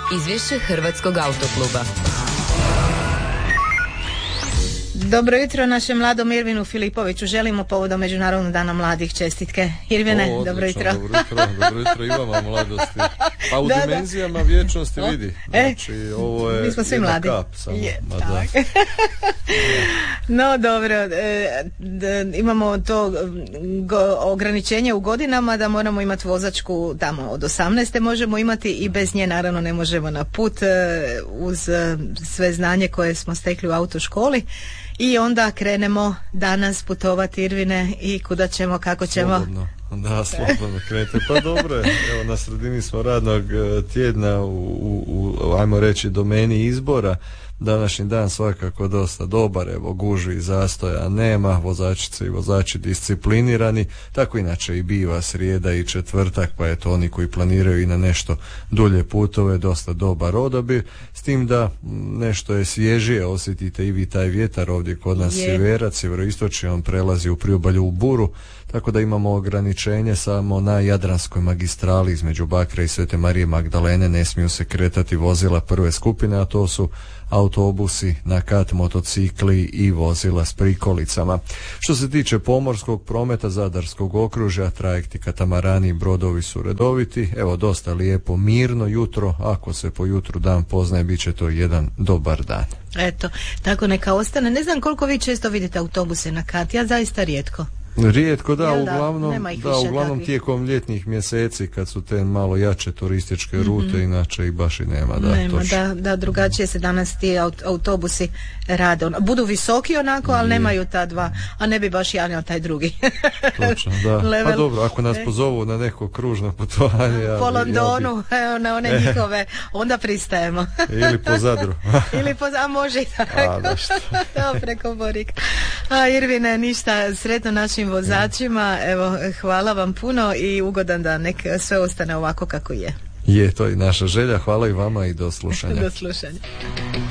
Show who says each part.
Speaker 1: Izvješće Hrvatskog autokluba.
Speaker 2: Dobro jutro našem mladom Irvinu Filipoviću. Želimo povodom Međunarodnog dana mladih čestitke. Irvine, dobro jutro.
Speaker 3: Dobro jutro i vama mladosti. Pa u dimenzijama vječnosti vidi. Znači, ovo je
Speaker 2: mi smo svi mladi.
Speaker 3: Kap samo.
Speaker 2: No dobro, imamo to ograničenje u godinama da moramo imati vozačku tamo od 18. možemo imati i bez nje naravno ne možemo na put uz sve znanje koje smo stekli u autoškoli. I onda krenemo danas putovati, Irvine, i kuda ćemo, kako ćemo?
Speaker 3: Slobodno krenete. Pa dobro je, evo na sredini smo radnog tjedna u ajmo reći domeni izbora. Današnji dan svakako dosta dobar, evo gužvi i zastoja nema, vozačice i vozači disciplinirani, tako inače i biva srijeda i četvrtak, pa eto oni koji planiraju i na nešto dulje putove, dosta dobar odabir, s tim da nešto je svježije, osjetite i vi taj vjetar ovdje kod nas sjeverac, sjeveroistočni, on prelazi u priobalju u buru, tako da imamo ograničenje samo na Jadranskoj magistrali između Bakra i Svete Marije Magdalene, ne smiju se kretati vozila prve skupine, a to su autobusi, na kat, motocikli i vozila s prikolicama. Što se tiče pomorskog prometa Zadarskog okružja, trajekti, katamarani i brodovi su redoviti. Evo, dosta lijepo, mirno jutro. Ako se po jutru dan poznaje, bit će to jedan dobar dan.
Speaker 2: Eto, tako neka ostane. Ne znam koliko vi često vidite autobuse na kat, ja zaista rijetko.
Speaker 3: Rijetko, uglavnom tijekom ljetnih mjeseci kad su te malo jače turističke rute, inače i baš i nema.
Speaker 2: Da, drugačije se danas ti autobusi rade. Budu visoki onako, ali nemaju ta dva, a ne bi baš javljao taj drugi.
Speaker 3: Točno, da. Pa dobro, ako nas pozovu na neko kružno putovanje.
Speaker 2: Po Londonu, na one njihove, onda pristajemo.
Speaker 3: Ili po Zadru.
Speaker 2: A može i tako. Da, preko Borika. Irvine, ništa, sretno našim vozačima, evo, hvala vam puno i ugodan dan, nek sve ostane ovako kako je.
Speaker 3: Je, to je naša želja, hvala i vama i do slušanja.
Speaker 2: Do slušanja.